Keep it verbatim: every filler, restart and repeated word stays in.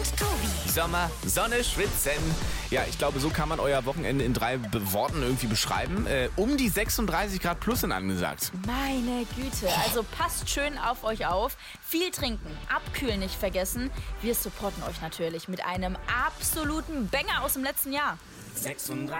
und Tobi. Sommer, Sonne, Schwitzen. Ja, ich glaube, so kann man euer Wochenende in drei Be- Worten irgendwie beschreiben. Äh, um die sechsunddreißig Grad plus sind angesagt. Meine Güte, also passt schön auf euch auf. Viel trinken, abkühlen nicht vergessen. Wir supporten euch natürlich mit einem absoluten Banger aus dem letzten Jahr. sechsunddreißig